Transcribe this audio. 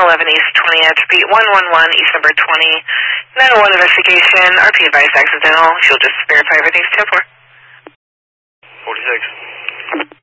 11 East 20 Atrophy, 111 East number 20, 901 investigation, RP advised accidental. She'll just verify everything's 10-4. 46.